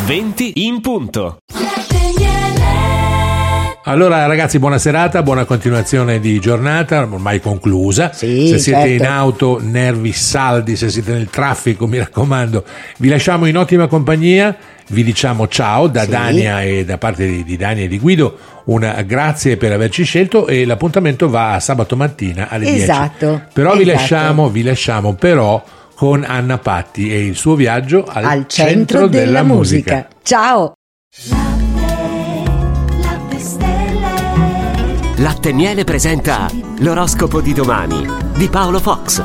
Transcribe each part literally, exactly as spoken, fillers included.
venti in punto. Allora ragazzi, buona serata, buona continuazione di giornata, ormai conclusa. Sì, se siete certo. in auto, nervi saldi, se siete nel traffico, mi raccomando, vi lasciamo in ottima compagnia, vi diciamo ciao da Sì. Dania e da parte di, di Dania e di Guido, una grazie per averci scelto e l'appuntamento va a sabato mattina alle Esatto, dieci. Però vi esatto. lasciamo, vi lasciamo però con Anna Patti e il suo viaggio al, Al centro della, della musica. musica. Ciao! Latte e Miele presenta l'oroscopo di domani di Paolo Fox.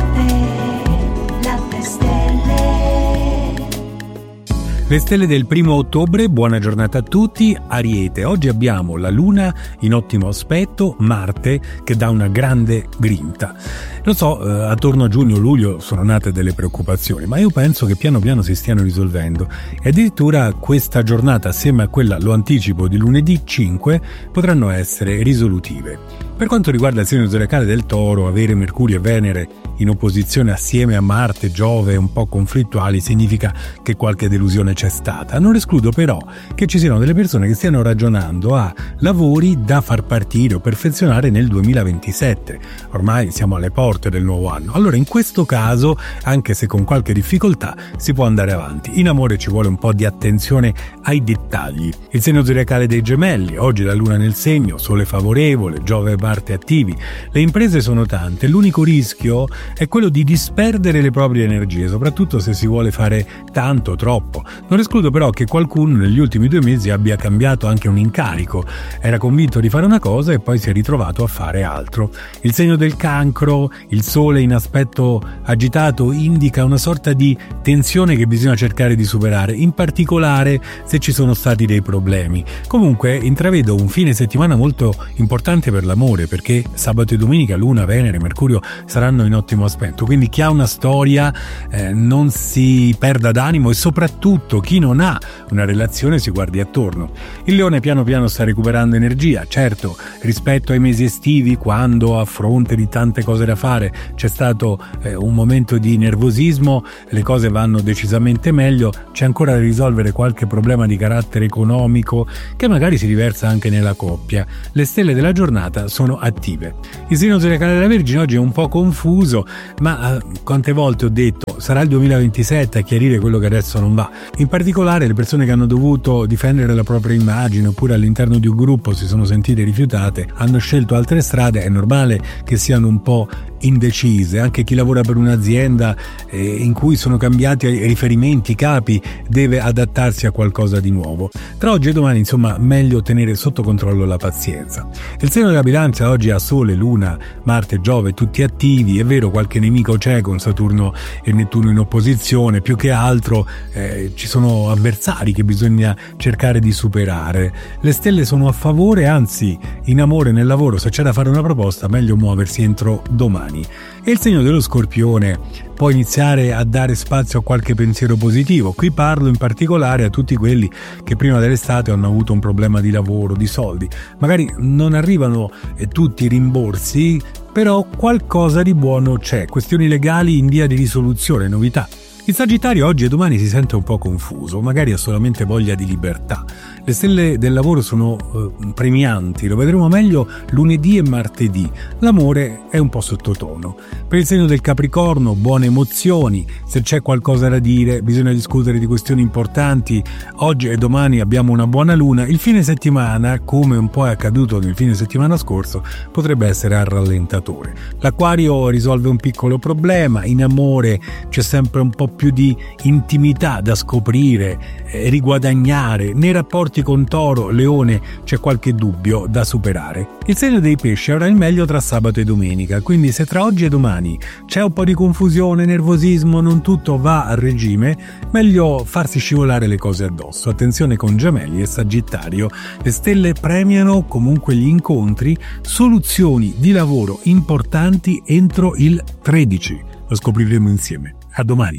Le stelle del primo ottobre, buona giornata a tutti. Ariete, oggi abbiamo la Luna in ottimo aspetto, Marte che dà una grande grinta. Lo so, eh, attorno a giugno-luglio sono nate delle preoccupazioni, ma io penso che piano piano si stiano risolvendo e addirittura questa giornata assieme a quella, lo anticipo, di lunedì cinque potranno essere risolutive. Per quanto riguarda il segno zodiacale del Toro, avere Mercurio e Venere in opposizione assieme a Marte, Giove un po' conflittuali significa che qualche delusione c'è stata. Non escludo però che ci siano delle persone che stiano ragionando a lavori da far partire o perfezionare nel duemilaventisette. Ormai siamo alle porte del nuovo anno. Allora in questo caso, anche se con qualche difficoltà, si può andare avanti. In amore ci vuole un po' di attenzione ai dettagli. Il segno zodiacale dei Gemelli, oggi la Luna nel segno, Sole favorevole, Giove e Marte attivi. Le imprese sono tante, l'unico rischio è quello di disperdere le proprie energie, soprattutto se si vuole fare tanto, troppo. Non escludo però che qualcuno negli ultimi due mesi abbia cambiato anche un incarico, era convinto di fare una cosa e poi si è ritrovato a fare altro. Il segno del Cancro, il Sole in aspetto agitato, indica una sorta di tensione che bisogna cercare di superare, in particolare se ci sono stati dei problemi. Comunque intravedo un fine settimana molto importante per l'amore, perché sabato e domenica Luna, Venere, Mercurio saranno in ottimo aspetto, quindi chi ha una storia eh, non si perda d'animo e soprattutto chi non ha una relazione si guardi attorno. Il Leone piano piano sta recuperando energia, certo rispetto ai mesi estivi, quando a fronte di tante cose da fare c'è stato eh, un momento di nervosismo, le cose vanno decisamente meglio, c'è ancora da risolvere qualche problema di carattere economico che magari si riversa anche nella coppia. Le stelle della giornata sono attive. Il segno zodiacale della Vergine oggi è un po' confuso, ma eh, quante volte ho detto sarà il duemilaventisette a chiarire quello che adesso non va. In particolare le persone che hanno dovuto difendere la propria immagine oppure all'interno di un gruppo si sono sentite rifiutate, hanno scelto altre strade, è normale che siano un po' indecise. Anche chi lavora per un'azienda eh, in cui sono cambiati i riferimenti, i capi, deve adattarsi a qualcosa di nuovo. Tra oggi e domani, insomma, meglio tenere sotto controllo la pazienza. Il segno della Bilancia oggi ha Sole, Luna, Marte, Giove tutti attivi. È vero, qualche nemico c'è con Saturno e Nettuno in opposizione, più che altro eh, ci sono avversari che bisogna cercare di superare. Le stelle sono a favore, anzi in amore e nel lavoro, se c'è da fare una proposta meglio muoversi entro domani. E il segno dello Scorpione può iniziare a dare spazio a qualche pensiero positivo. Qui parlo in particolare a tutti quelli che prima dell'estate hanno avuto un problema di lavoro, di soldi. Magari non arrivano eh, tutti i rimborsi, però qualcosa di buono c'è. Questioni legali in via di risoluzione, novità. Il Sagittario oggi e domani si sente un po' confuso, magari ha solamente voglia di libertà. Le stelle del lavoro sono eh, premianti, lo vedremo meglio lunedì e martedì. L'amore è un po' sottotono. Per il segno del Capricorno, buone emozioni, se c'è qualcosa da dire bisogna discutere di questioni importanti. Oggi e domani abbiamo una buona luna. Il fine settimana, come un po' è accaduto nel fine settimana scorso, potrebbe essere al rallentatore. L'Acquario risolve un piccolo problema, in amore c'è sempre un po' più di intimità da scoprire, eh, riguadagnare. Nei rapporti con Toro, Leone c'è qualche dubbio da superare. Il segno dei Pesci avrà il meglio tra sabato e domenica, quindi se tra oggi e domani c'è un po' di confusione, nervosismo, non tutto va a regime, meglio farsi scivolare le cose addosso. Attenzione con Gemelli e Sagittario, le stelle premiano comunque gli incontri, soluzioni di lavoro importanti entro il tredici. Lo scopriremo insieme. A domani.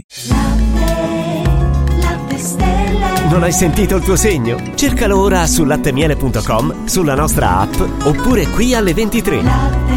Non hai sentito il tuo segno? Cercalo ora su latte miele punto com, sulla nostra app oppure qui alle ventitré.